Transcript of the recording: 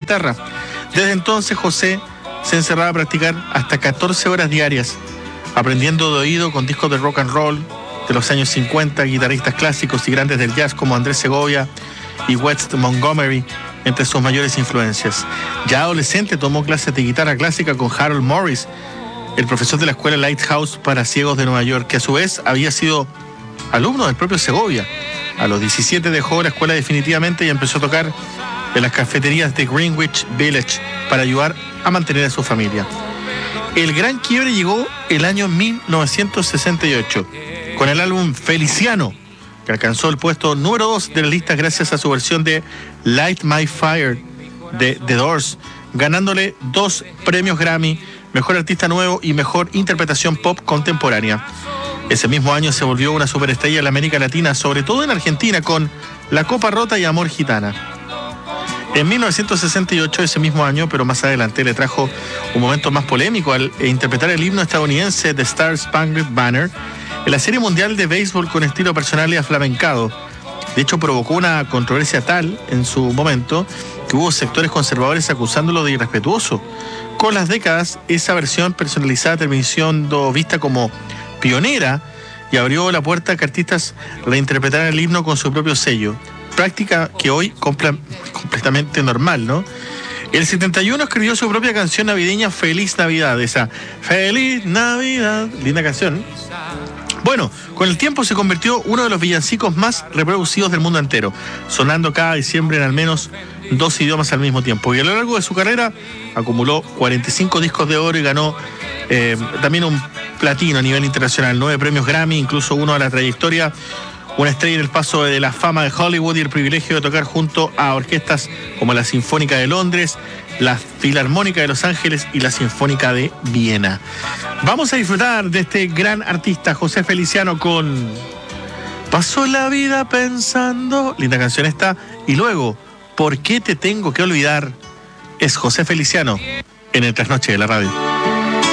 guitarra. Desde entonces José se encerraba a practicar hasta 14 horas diarias, aprendiendo de oído con discos de rock and roll de los años 50, guitarristas clásicos y grandes del jazz como Andrés Segovia y West Montgomery, entre sus mayores influencias. Ya adolescente tomó clases de guitarra clásica con Harold Morris, el profesor de la escuela Lighthouse para ciegos de Nueva York, que a su vez había sido alumno del propio Segovia. A los 17 dejó la escuela definitivamente y empezó a tocar en las cafeterías de Greenwich Village para ayudar a mantener a su familia. El gran quiebre llegó el año 1968 con el álbum Feliciano, que alcanzó el puesto número 2 de la lista gracias a su versión de Light My Fire de The Doors, ganándole 2 premios Grammy, Mejor Artista Nuevo y Mejor Interpretación Pop Contemporánea. Ese mismo año se volvió una superestrella en la América Latina, sobre todo en Argentina, con La Copa Rota y Amor Gitana. En 1968, ese mismo año, pero más adelante, le trajo un momento más polémico al interpretar el himno estadounidense The Star Spangled Banner en la Serie Mundial de Béisbol con estilo personal y aflamencado. De hecho, provocó una controversia tal en su momento que hubo sectores conservadores acusándolo de irrespetuoso. Con las décadas, esa versión personalizada terminó siendo vista como pionera y abrió la puerta a que artistas reinterpretaran el himno con su propio sello. Práctica que hoy completamente normal, ¿no? El 71 escribió su propia canción navideña Feliz Navidad, esa Feliz Navidad, linda canción. Bueno, con el tiempo se convirtió uno de los villancicos más reproducidos del mundo entero, sonando cada diciembre en al menos 2 idiomas al mismo tiempo. Y a lo largo de su carrera acumuló 45 discos de oro y ganó también un platino a nivel internacional, 9 premios Grammy, incluso uno a la trayectoria, una estrella en el paso de la fama de Hollywood y el privilegio de tocar junto a orquestas como la Sinfónica de Londres, la Filarmónica de Los Ángeles y la Sinfónica de Viena. Vamos a disfrutar de este gran artista, José Feliciano, con Paso la vida pensando, linda canción esta, y luego, ¿Por qué te tengo que olvidar? Es José Feliciano en el Trasnoche de la Radio.